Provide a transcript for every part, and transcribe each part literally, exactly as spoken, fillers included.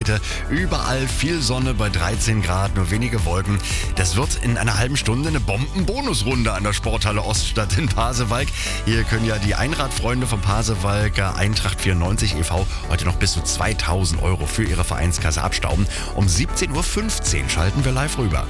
heute. Überall viel Sonne bei dreizehn Grad, nur wenige Wolken. Das wird in einer halben Stunde eine Bombenbonusrunde an der Sporthalle Oststadt in Pasewalk. Hier können ja die Einradfreunde vom Pasewalker Eintracht vierundneunzig e V heute noch bis zu zweitausend Euro für ihre Vereinskasse abstauben. Um siebzehn Uhr fünfzehn schalten wir live rüber.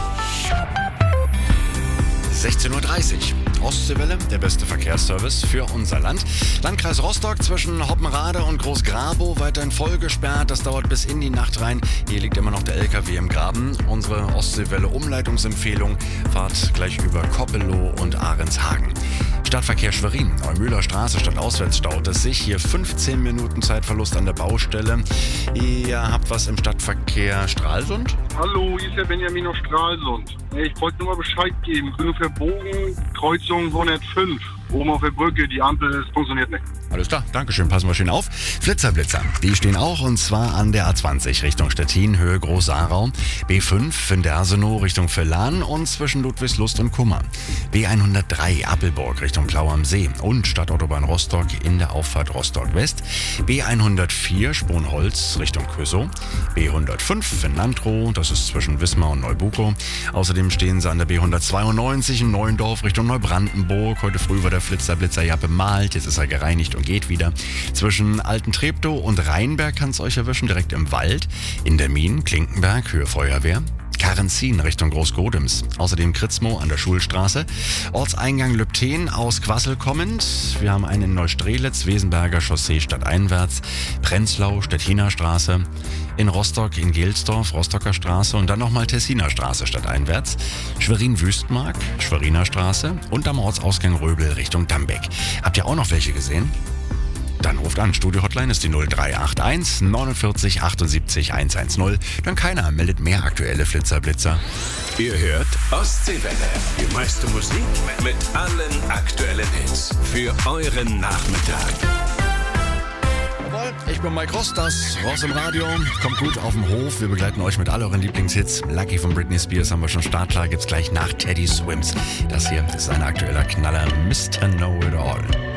sechzehn Uhr dreißig. Ostseewelle, der beste Verkehrsservice für unser Land. Landkreis Rostock zwischen Hoppenrade und Großgrabow weiterhin voll gesperrt. Das dauert bis in die Nacht rein. Hier liegt immer noch der L K W im Graben. Unsere Ostseewelle-Umleitungsempfehlung: Fahrt gleich über Koppelow und Ahrenshagen. Stadtverkehr Schwerin, Neumühler Straße statt auswärts staut es sich. Hier fünfzehn Minuten Zeitverlust an der Baustelle. Ihr habt was im Stadtverkehr Stralsund? Hallo, hier ist der Benjamin aus Stralsund. Ich wollte nur mal Bescheid geben. Bin verbogen, Kreuzung hundertfünf. Oben auf der Brücke, die Ampel funktioniert nicht. Alles klar, Dankeschön, passen wir schön auf. Flitzer-Blitzer, die stehen auch, und zwar an der A zwanzig Richtung Stettin, Höhe Groß-Saarau. B fünf in Dersenow Richtung Villan und zwischen Ludwigslust und Kummer. B hundertdrei Appelburg Richtung Plau am See und Stadtautobahn Rostock in der Auffahrt Rostock-West. B hundertvier Sponholz Richtung Kösow. B hundertfünf in Landrow, das ist zwischen Wismar und Neubukow. Außerdem stehen sie an der B hundertzweiundneunzig in Neuendorf Richtung Neubrandenburg. Heute früh war der Flitzer-Blitzer ja bemalt, jetzt ist er gereinigt und geht wieder. Zwischen Alten-Treptow und Rheinberg kann es euch erwischen, direkt im Wald. In der Mien, Klinkenberg, Höhe Feuerwehr. Karrenzin Richtung Großgodems. Außerdem Kritzmow an der Schulstraße. Ortseingang Lübten aus Quassel kommend. Wir haben einen in Neustrelitz, Wesenberger Chaussee stadteinwärts. Prenzlau, Stettiner Straße. In Rostock, in Gelsdorf, Rostocker Straße und dann nochmal Tessiner Straße stadteinwärts. Schwerin-Wüstmark, Schweriner Straße und am Ortsausgang Röbel Richtung Dambeck. Habt ihr auch noch welche gesehen? Dann ruft an, Studio-Hotline ist die null drei acht eins neunundvierzig achtundsiebzig hundertzehn. Dann keiner meldet mehr aktuelle Flitzer-Blitzer. Ihr hört Ostseewelle, die meiste Musik mit allen aktuellen Hits für euren Nachmittag. Jawohl, ich bin Mike Ross, das Ross im Radio. Kommt gut auf den Hof, wir begleiten euch mit all euren Lieblingshits. Lucky von Britney Spears haben wir schon startklar, gibt's gleich nach Teddy Swims. Das hier ist ein aktueller Knaller, Mister Know It All.